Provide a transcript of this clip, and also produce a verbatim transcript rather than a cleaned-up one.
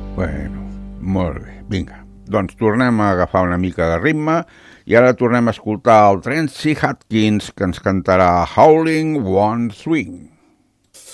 Bueno, molt bé, vinga. Doncs tornem a agafar una mica de ritme i ara tornem a escoltar el Tracy Hutchins, que ens cantarà Howling One Swing.